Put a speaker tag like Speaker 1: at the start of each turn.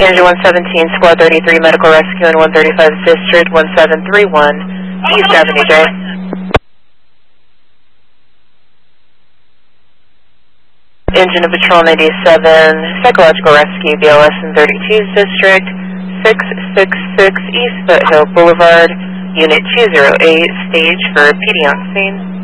Speaker 1: Engine 117, Squad 33, Medical Rescue in 135 District, 1731, East Avenue J. Engine of Patrol 97, Psychological Rescue, BLS in 32's District, 666 East Foothill Boulevard, Unit 208, stage for PD on scene.